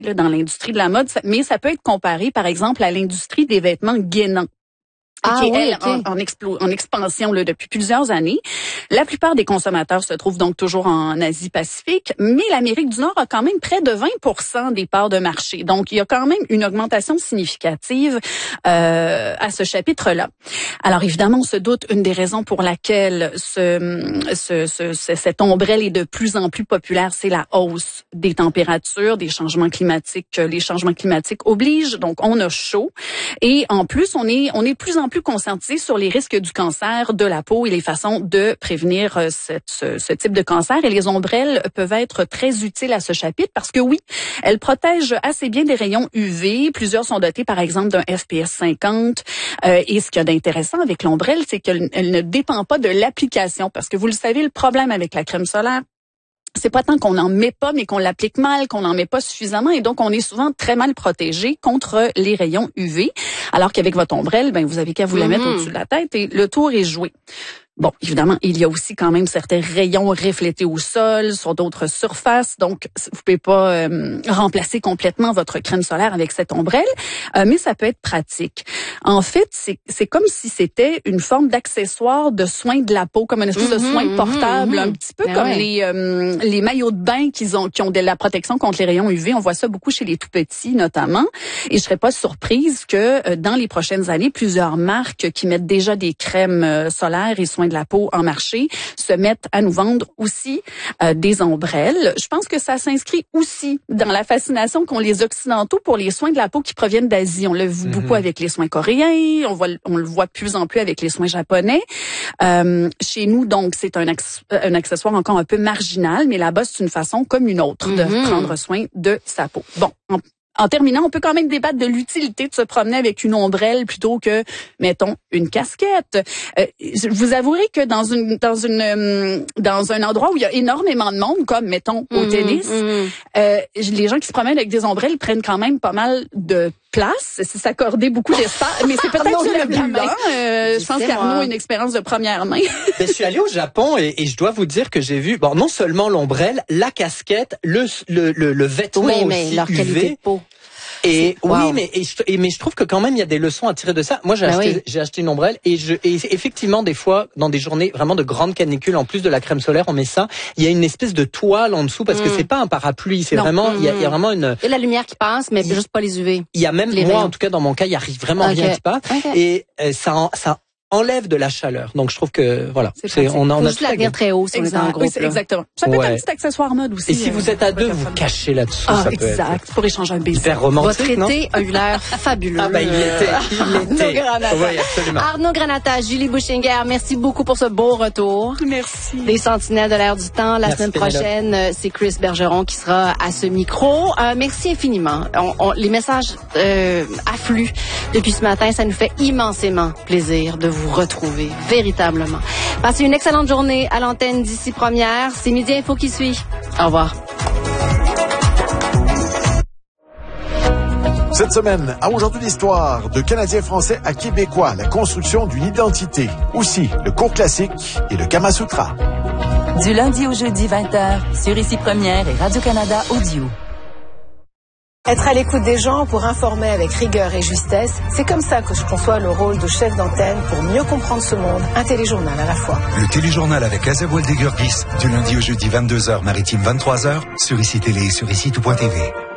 là, dans l'industrie de la mode, mais ça peut être comparé, par exemple, à l'industrie des vêtements gainants. Qui est, elle, en expansion là, depuis plusieurs années. La plupart des consommateurs se trouvent donc toujours en Asie-Pacifique, mais l'Amérique du Nord a quand même près de 20% des parts de marché. Donc, il y a quand même une augmentation significative à ce chapitre-là. Alors, évidemment, on se doute, une des raisons pour laquelle cette ombrelle est de plus en plus populaire, c'est la hausse des températures, des changements climatiques. Les changements climatiques obligent, donc on a chaud. Et en plus, on est plus en plus conscientisé sur les risques du cancer de la peau et les façons de prévenir ce type de cancer. Et les ombrelles peuvent être très utiles à ce chapitre parce que oui, elles protègent assez bien des rayons UV. Plusieurs sont dotés, par exemple, d'un FPS 50. Et ce qu'il y a d'intéressant avec l'ombrelle, c'est qu'elle ne dépend pas de l'application. Parce que vous le savez, le problème avec la crème solaire, c'est pas tant qu'on n'en met pas, mais qu'on l'applique mal, qu'on n'en met pas suffisamment, et donc on est souvent très mal protégé contre les rayons UV. Alors qu'avec votre ombrelle, vous avez qu'à vous la mettre au-dessus de la tête et le tour est joué. Bon, évidemment, il y a aussi quand même certains rayons reflétés au sol, sur d'autres surfaces, donc vous pouvez pas remplacer complètement votre crème solaire avec cette ombrelle, mais ça peut être pratique. En fait, c'est comme si c'était une forme d'accessoire de soin de la peau, comme une espèce de soin portable, un petit peu comme les maillots de bain qui ont de la protection contre les rayons UV. On voit ça beaucoup chez les tout petits notamment, et je serais pas surprise que dans les prochaines années, plusieurs marques qui mettent déjà des crèmes solaires et soins de la peau en marché se mettent à nous vendre aussi des ombrelles. Je pense que ça s'inscrit aussi dans la fascination qu'ont les Occidentaux pour les soins de la peau qui proviennent d'Asie. On le voit beaucoup avec les soins coréens, on le voit de plus en plus avec les soins japonais. Chez nous, donc, c'est un accessoire encore un peu marginal, mais là-bas, c'est une façon comme une autre de prendre soin de sa peau. Bon, en terminant, on peut quand même débattre de l'utilité de se promener avec une ombrelle plutôt que, mettons, une casquette. Vous avouerez que dans un endroit où il y a énormément de monde, comme, mettons, au tennis, les gens qui se promènent avec des ombrelles prennent quand même pas mal de place, c'est s'accorder beaucoup d'espace, mais c'est peut-être le bilan. Je pense qu'Arnaud a une expérience de première main. Je suis allé au Japon et je dois vous dire que j'ai vu, non seulement l'ombrelle, la casquette, le vêtement aussi mais leur UV. qualité de peau. Et oui, mais je trouve que quand même il y a des leçons à tirer de ça. Moi, j'ai acheté une ombrelle et effectivement des fois dans des journées vraiment de grande canicule, en plus de la crème solaire, on met ça. Il y a une espèce de toile en dessous parce que c'est pas un parapluie, c'est vraiment il y a vraiment une. Il y a la lumière qui passe, mais juste pas les UV. Il y a même en tout cas dans mon cas, il y arrive vraiment rien qui passe et ça enlève de la chaleur. Donc je trouve que voilà, on a juste la tenir très haut si on est en groupe. Oui, exactement. Ça peut être un petit accessoire mode aussi. Et si vous êtes à deux, vous cachez là-dessous. Ça peut être pour échanger un baiser. Hyper romantique. Votre été a eu l'air fabuleux. Il l'était. Arnaud Granata. Oui, absolument. Arnaud Granata, Julie Bouchinger, merci beaucoup pour ce beau retour. Merci. Les sentinelles de l'air du temps. La semaine prochaine, c'est Chris Bergeron qui sera à ce micro. Merci infiniment. Les messages affluent depuis ce matin. Ça nous fait immensément plaisir de vous retrouver, véritablement. Passez une excellente journée à l'antenne d'ici première. C'est Midi Info qui suit. Au revoir. Cette semaine, à Aujourd'hui l'histoire, de Canadiens français à Québécois, la construction d'une identité. Aussi, le cours classique et le Kama Sutra. Du lundi au jeudi 20h, sur Ici Première et Radio-Canada Audio. Être à l'écoute des gens pour informer avec rigueur et justesse, c'est comme ça que je conçois le rôle de chef d'antenne pour mieux comprendre ce monde. Un téléjournal à la fois. Le téléjournal avec Azawad Deguerguis, du lundi au jeudi 22h, maritime 23h, sur Ici Télé et sur ici tout.tv.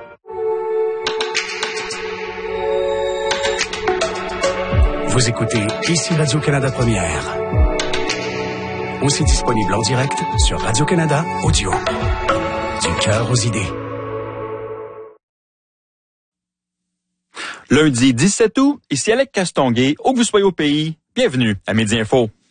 Vous écoutez Ici Radio-Canada Première. Aussi disponible en direct sur Radio-Canada Audio. Du cœur aux idées. Lundi 17 août, ici Alec Castonguay, où que vous soyez au pays, bienvenue à Midi Info.